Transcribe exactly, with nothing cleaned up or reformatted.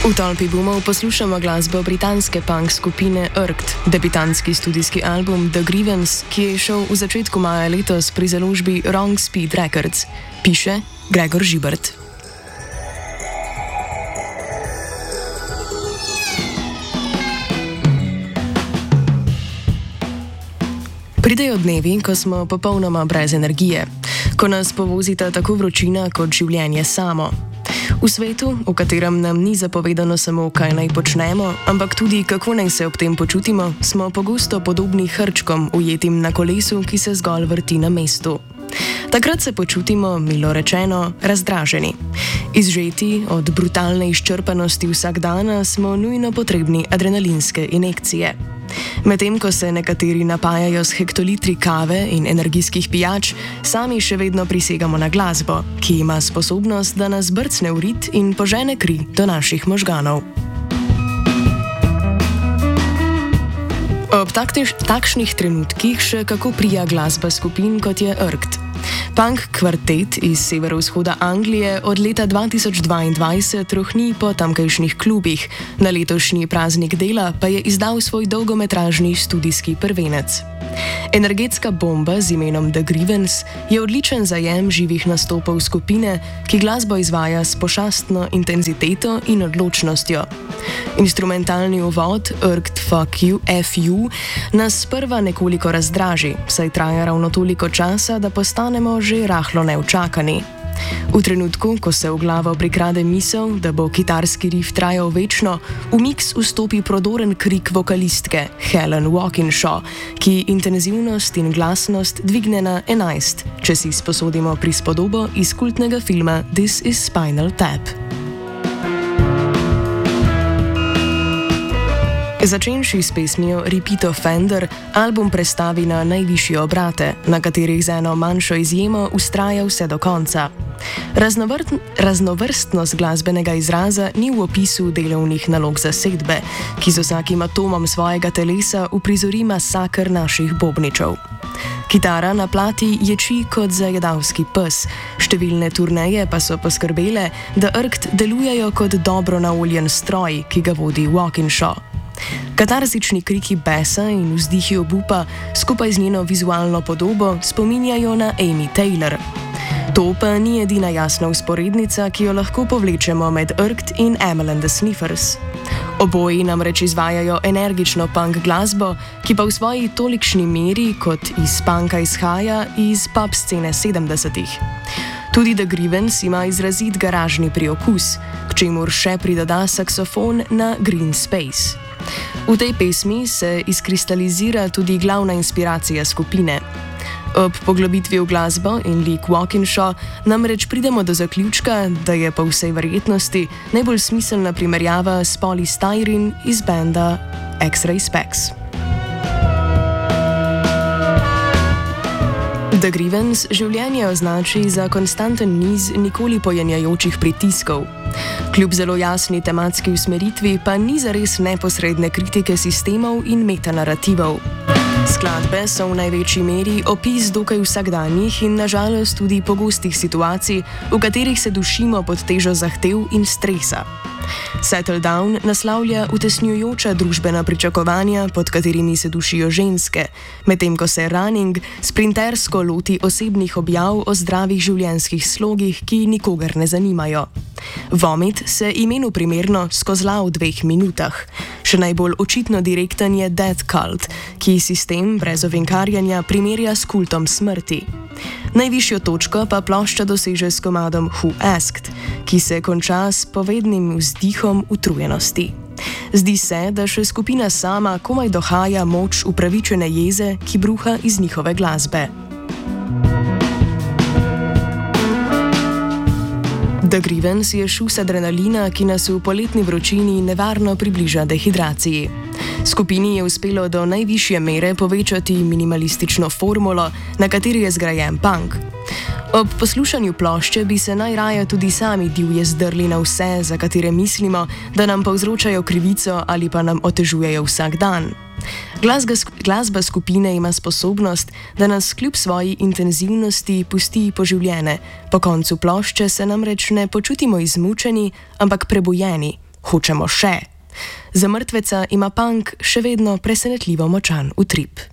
V tolpi boomov poslušamo glasbo britanske punk skupine Urkt, debitantski studijski album The Grievance, ki je šel v začetku maja letos pri založbi Wrong Speed Records, piše Gregor Žibert. Pridejo dnevi, ko smo popolnoma brez energije, ko nas povozita tako vročina kot življenje samo. V svetu, v katerem nam ni zapovedano samo, kaj naj počnemo, ampak tudi, kako naj se ob tem počutimo, smo pogosto podobni hrčkom, ujetim na kolesu, ki se zgolj vrti na mestu. Takrat se počutimo, milo rečeno, razdraženi. Izžeti od brutalne izčrpanosti vsakdana smo nujno potrebni adrenalinske injekcije. Medtem ko se nekateri napajajo s hektolitri kave in energijskih pijač, sami še vedno prisegamo na glasbo, ki ima sposobnost, da nas brcne v rit in požene kri do naših možganov. Ob takšnih trenutkih še kako prija glasba skupin, kot je Urkt. Punk kvartet iz severovzhoda Anglije od leta dva tisoč dvaindvajset rohni po tamkajšnjih klubih, na letošnji praznik dela pa je izdal svoj dolgometražni studijski prvenec. Energetska bomba z imenom The Grievance je odličen zajem živih nastopov skupine, ki glasbo izvaja s pošastno intenziteto in odločnostjo. Instrumentalni uvod Urkt Fuck You, F U nas sprva nekoliko razdraži, saj traja ravno toliko časa, da postanemo že rahlo neučakani. V trenutku, ko se v glavo prikrade misel, da bo kitarski rif trajal večno, v miks vstopi prodoren krik vokalistke Helen Walkinshaw, ki intenzivnost in glasnost dvigne na enajst, če si sposodimo prispodobo iz kultnega filma This is Spinal Tap. Začenši s pesmijo Repeat Offender, album prestavi na najvišje obrate, na katerih z eno manjšo izjemo vztraja vse do konca. Raznovrt, raznovrstnost glasbenega izraza ni v opisu delovnih nalog zasedbe, ki z vsakim atomom svojega telesa uprizori masaker naših bobničev. Kitara na plati ječi kot zajedavski pes, številne turneje pa so poskrbele, da Urkt delujejo kot dobro naoljen stroj, ki ga vodi Walkinshaw. Katarzični kriki besa in vzdihi obupa skupaj z njeno vizualno podobo spominjajo na Amy Taylor. To pa ni edina jasna vzporednica, ki jo lahko povlečemo med Urkt in Amyl and the Sniffers. Oboji namreč izvajajo energično punk glasbo, ki pa v svoji tolikšni meri, kot iz punka izhaja, iz pop scene sedemdesetih. Tudi The Grievance ima izrazit garažni priokus, k čemur še pridoda saksofon na Green Space. V tej pesmi se izkristalizira tudi glavna inspiracija skupine. Ob poglobitvi v glasbo in lik Walkinshaw namreč pridemo do zaključka, da je po vsej verjetnosti najbolj smiselna primerjava s Poly Styrene iz benda X-Ray Spex. The Grievance življenje označi za konstanten niz nikoli pojenjajočih pritiskov. Kljub zelo jasni tematski usmeritvi pa ni zares neposredne kritike sistemov in metanarativov. Skladbe so v največji meri opis dokaj vsakdanjih in nažalost tudi pogostih situacij, v katerih se dušimo pod težo zahtev in stresa. Settle Down naslavlja utesnjujoča družbena pričakovanja, pod katerimi se dušijo ženske, medtem ko se Running sprintersko loti osebnih objav o zdravih življenjskih slogih, ki nikogar ne zanimajo. Vomit se imenu primerno skozla v dveh minutah. Še najbolj očitno direkten je Death Cult, ki sistem brez ovinkarjanja primerja s kultom smrti. Najvišjo točko pa plošča doseže s komadom Who Asked, ki se konča s povednim vzdihom utrujenosti. Zdi se, da še skupina sama komaj dohaja moč upravičene jeze, ki bruha iz njihove glasbe. The Grievance je šus adrenalina, ki nas v poletni vročini nevarno približa dehidraciji. Skupini je uspelo do najvišje mere povečati minimalistično formulo, na kateri je zgrajen punk. Ob poslušanju plošče bi se najraje tudi sami divje zdrli na vse, za katere mislimo, da nam povzročajo krivico ali pa nam otežujejo vsak dan. Glasga, glasba skupine ima sposobnost, da nas kljub svoji intenzivnosti pusti poživljene. Po koncu plošče se namreč ne počutimo izmučeni, ampak prebujeni, Hočemo še. Za mrtveca ima punk še vedno presenetljivo močan utrip.